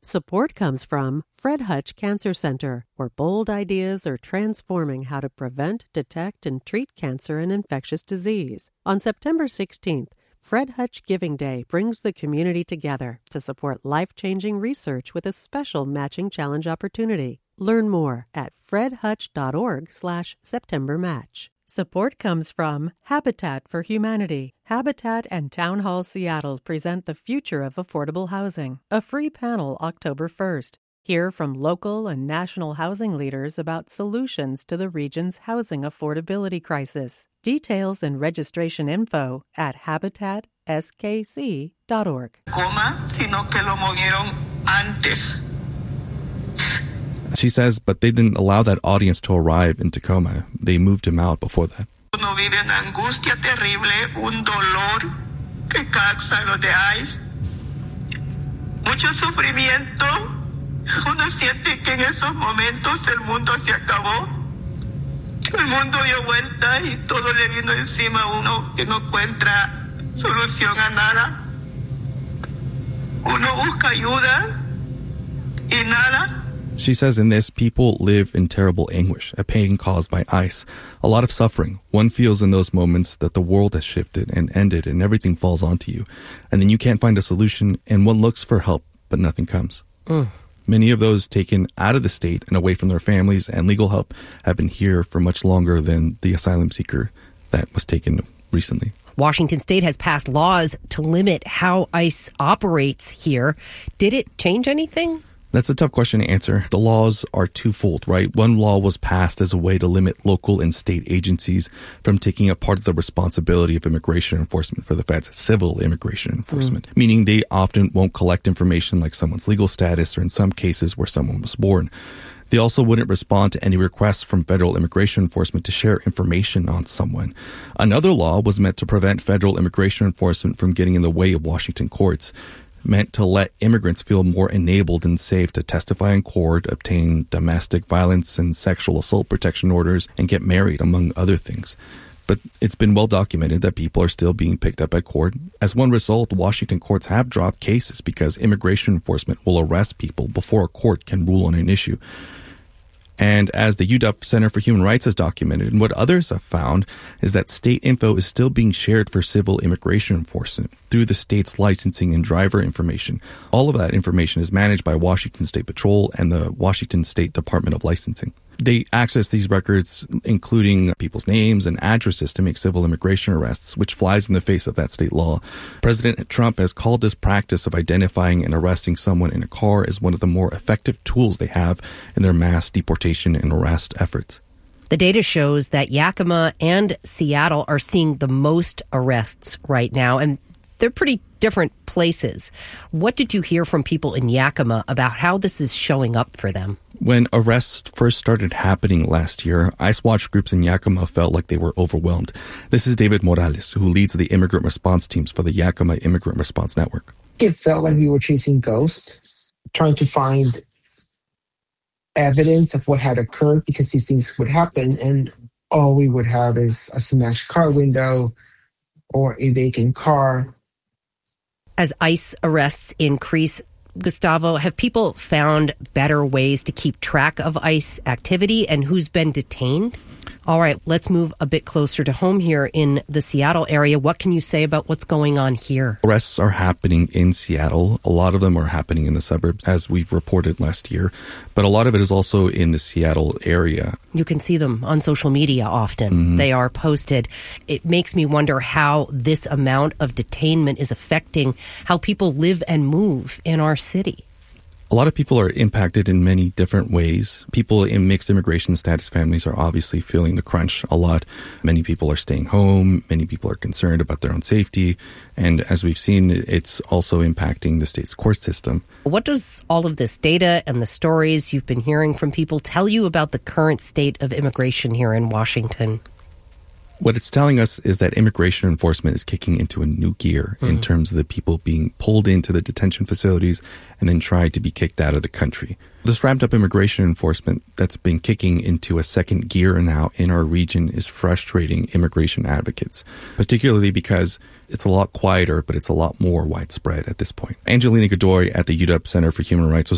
Support comes from Fred Hutch Cancer Center, where bold ideas are transforming how to prevent, detect, and treat cancer and infectious disease. On September 16th, Fred Hutch Giving Day brings the community together to support life-changing research with a special matching challenge opportunity. Learn more at fredhutch.org/SeptemberMatch. Support comes from Habitat for Humanity. Habitat and Town Hall Seattle present the future of affordable housing. A free panel October 1st. Hear from local and national housing leaders about solutions to the region's housing affordability crisis. Details and registration info at habitatskc.org. Sino que lo movieron antes. She says, but they didn't allow that audience to arrive in Tacoma. They moved him out before that. Uno vive en angustia terrible, un dolor que causa lo de ICE. Mucho sufrimiento. Uno siente que en esos momentos el mundo se acabó. El mundo dio vuelta y todo le vino encima a uno que no encuentra solución a nada. Uno busca ayuda y nada. She says in this, people live in terrible anguish, a pain caused by ICE, a lot of suffering. One feels in those moments that the world has shifted and ended and everything falls onto you. And then you can't find a solution and one looks for help, but nothing comes. Many of those taken out of the state and away from their families and legal help have been here for much longer than the asylum seeker that was taken recently. Washington State has passed laws to limit how ICE operates here. Did it change anything? That's a tough question to answer. The laws are twofold, right? One law was passed as a way to limit local and state agencies from taking up part of the responsibility of immigration enforcement for the feds, civil immigration enforcement, meaning they often won't collect information like someone's legal status or in some cases where someone was born. They also wouldn't respond to any requests from federal immigration enforcement to share information on someone. Another law was meant to prevent federal immigration enforcement from getting in the way of Washington courts, meant to let immigrants feel more enabled and safe to testify in court, obtain domestic violence and sexual assault protection orders, and get married, among other things. But it's been well documented that people are still being picked up at court. As one result, Washington courts have dropped cases because immigration enforcement will arrest people before a court can rule on an issue. And as the UW Center for Human Rights has documented, and what others have found, is that state info is still being shared for civil immigration enforcement through the state's licensing and driver information. All of that information is managed by Washington State Patrol and the Washington State Department of Licensing. They access these records, including people's names and addresses, to make civil immigration arrests, which flies in the face of that state law. President Trump has called this practice of identifying and arresting someone in a car as one of the more effective tools they have in their mass deportation and arrest efforts. The data shows that Yakima and Seattle are seeing the most arrests right now, and they're pretty different places. What did you hear from people in Yakima about how this is showing up for them? When arrests first started happening last year, ICE Watch groups in Yakima felt like they were overwhelmed. This is David Morales, who leads the immigrant response teams for the Yakima Immigrant Response Network. It felt like we were chasing ghosts, trying to find evidence of what had occurred, because these things would happen and all we would have is a smashed car window or a vacant car. As ICE arrests increase, Gustavo, have people found better ways to keep track of ICE activity and who's been detained? All right, let's move a bit closer to home here in the Seattle area. What can you say about what's going on here? Arrests are happening in Seattle. A lot of them are happening in the suburbs, as we've reported last year. But a lot of it is also in the Seattle area. You can see them on social media often. They are posted. It makes me wonder how this amount of detainment is affecting how people live and move in our city. A lot of people are impacted in many different ways. People in mixed immigration status families are obviously feeling the crunch a lot. Many people are staying home. Many people are concerned about their own safety. And as we've seen, it's also impacting the state's court system. What does all of this data and the stories you've been hearing from people tell you about the current state of immigration here in Washington? What it's telling us is that immigration enforcement is kicking into a new gear in terms of the people being pulled into the detention facilities and then tried to be kicked out of the country. This ramped up immigration enforcement that's been kicking into a second gear now in our region is frustrating immigration advocates, particularly because it's a lot quieter, but it's a lot more widespread at this point. Angelina Godoy at the UW Center for Human Rights was